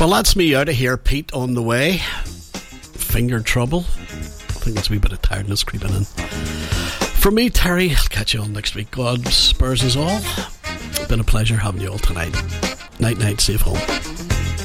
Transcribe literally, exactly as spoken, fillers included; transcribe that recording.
Well, that's me out of here, Pete, on the way. Finger trouble. I think it's a wee bit of tiredness creeping in. From me, Terry, I'll catch you all next week. God spurs us all. It's been a pleasure having you all tonight. Night, night, safe home.